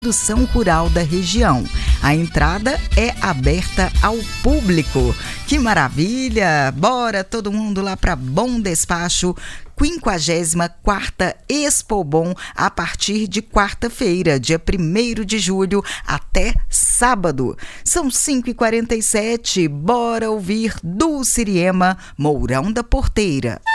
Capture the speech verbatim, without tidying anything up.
produção rural da região. A entrada é aberta ao público. Que maravilha! Bora todo mundo lá para Bom Despacho, quinquagésima quarta Expobom, a partir de quarta-feira, dia primeiro de julho, até sábado. São cinco e quarenta e sete, bora ouvir Dulce Siriema, Mourão da Porteira.